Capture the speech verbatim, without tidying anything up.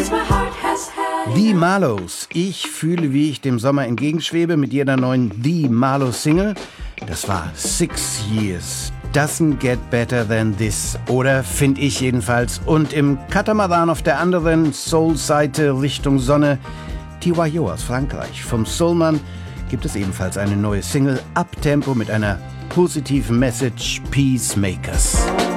The Marlows. Ich fühle, wie ich dem Sommer entgegenschwebe mit jeder neuen The Marlows Single. Das war Six Years. Doesn't get better than this. Oder finde ich jedenfalls. Und im Katamaran auf der anderen Soul-Seite Richtung Sonne, T Y O aus Frankreich. Vom Soulmann gibt es ebenfalls eine neue Single, Uptempo mit einer positiven Message, Peacemakers.